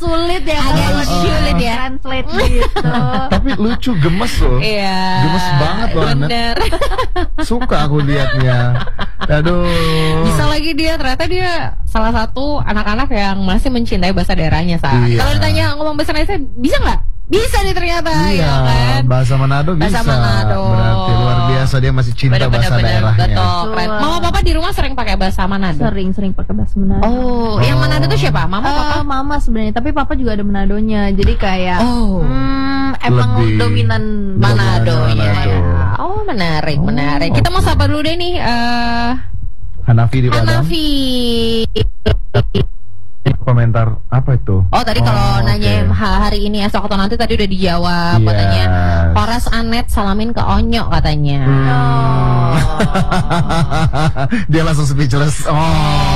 sulit ya. Agak sulit ya. Translate gitu. Tapi lucu, gemes loh. Iya. Gemes banget loh anak. Bener. Suka aku liatnya. Aduh. Bisa lagi dia, ternyata dia salah satu anak-anak yang masih mencintai bahasa daerahnya, Sa. Iya. Kalau ditanya ngomong bahasa Indonesia, bisa nggak? Bisa nih ternyata, Iya, ya kan? bahasa Manado bisa. Bahasa Manado. Berarti luar biasa, dia masih cinta bahasa daerahnya. Betul, keren. Betul. Mama papa di rumah sering pakai bahasa Manado? Sering pakai bahasa Manado. Oh, yang Manado tuh siapa? Mama papa? Mama sebenarnya, tapi papa juga ada Manadonya. Jadi kayak Oh. emang Lebih dominan Manadonya. Manado. Oh, menarik. Kita mau sapa dulu deh nih, Hanafi di Padang. Hanafi. Komentar apa itu? Oh, tadi kalau nanyain oke. hari ini esok atau nanti tadi udah dijawab. Yes. Katanya Horas Anet salamin ke Onyo katanya. Dia langsung speechless. Oh.